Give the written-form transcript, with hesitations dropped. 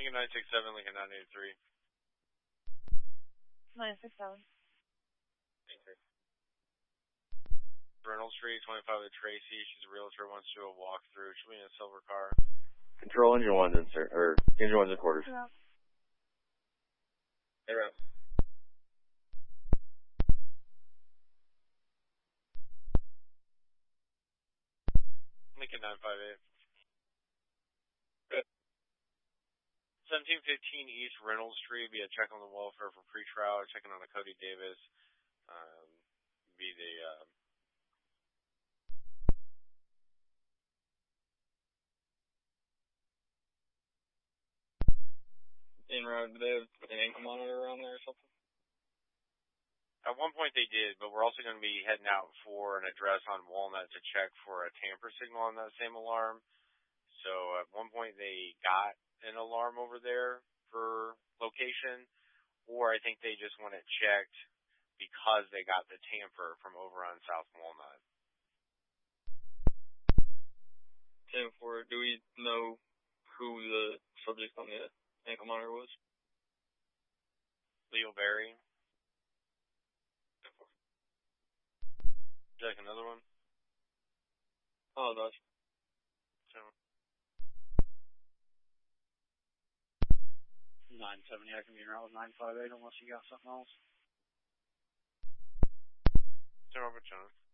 Lincoln 967, Lincoln 983. 967. Thank you. Reynolds Street, 25 with Tracy. She's a realtor, wants to do a walkthrough. She'll be in a silver car. Control engine one's in, sir, or engine one's in quarters. Yeah. Hey, Rob. Lincoln 958. Good. 1715 East Reynolds Street. Be a check on the welfare for pretrial. Checking on a Cody Davis. Be the Road, do they have an ankle monitor around there or something? At one point they did, but we're also going to be heading out for an address on Walnut to check for a tamper signal on that same alarm. So at one point they got an alarm over there for location, or I think they just want it checked because they got the tamper from over on South Walnut. 10-4, do we know who the subject on the ankle monitor was? Leo Berry. Would you like another one? Oh, that's... So, 970, I can be around with 958 unless you got something else. Robert Jones.